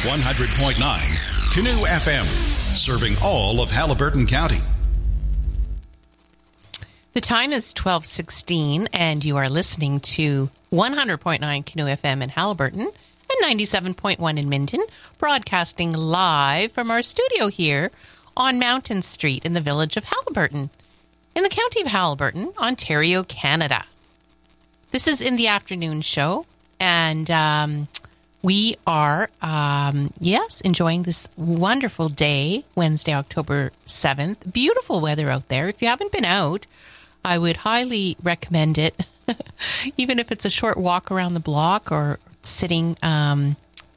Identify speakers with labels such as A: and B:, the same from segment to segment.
A: 100.9 Canoe FM, serving all of Haliburton County.
B: The time is 12:16, and you are listening to 100.9 Canoe FM in Haliburton and 97.1 in Minden, broadcasting live from our studio here on Mountain Street in the village of Haliburton, in the county of Haliburton, Ontario, Canada. This is In the Afternoon Show, and we are, enjoying this wonderful day, Wednesday, October 7th. Beautiful weather out there. If you haven't been out, I would highly recommend it, even if it's a short walk around the block or sitting, at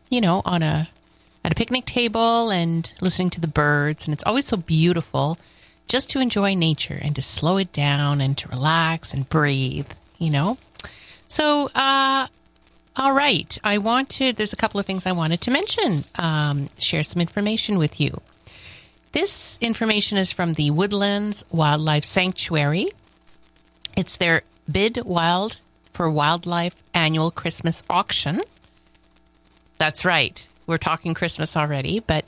B: a picnic table and listening to the birds. And it's always so beautiful just to enjoy nature and to slow it down and to relax and breathe, So, all right. There's a couple of things I wanted to mention, share some information with you. This information is from the Woodlands Wildlife Sanctuary. It's their Bid Wild for Wildlife annual Christmas auction. That's right. We're talking Christmas already, but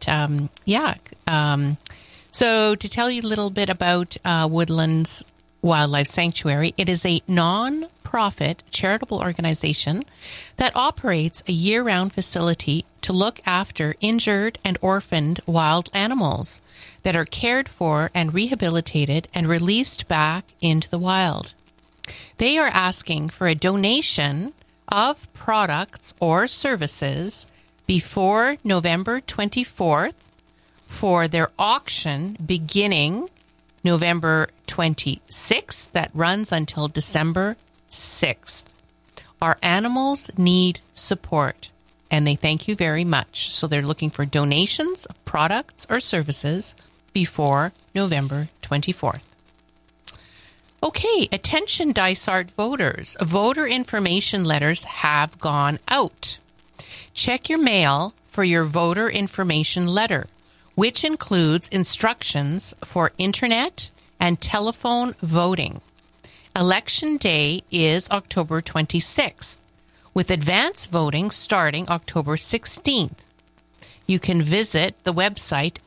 B: so to tell you a little bit about Woodlands Wildlife Sanctuary, it is a non-profit charitable organization that operates a year-round facility to look after injured and orphaned wild animals that are cared for and rehabilitated and released back into the wild. They are asking for a donation of products or services before November 24th for their auction beginning November 26th that runs until December 6th. Our animals need support, and they thank you very much. So they're looking for donations of products or services before November 24th. Okay, attention Dysart voters. Voter information letters have gone out. Check your mail for your voter information letter, which includes instructions for internet and telephone voting. Election day is October 26th, with advance voting starting October 16th. You can visit the website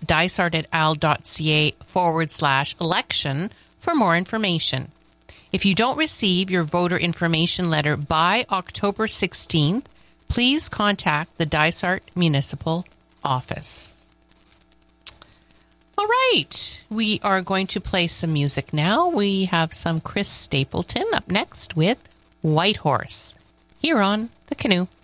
B: dysartetal.ca/election for more information. If you don't receive your voter information letter by October 16th, please contact the Dysart Municipal Office. All right, we are going to play some music now. We have some Chris Stapleton up next with White Horse here on The Canoe.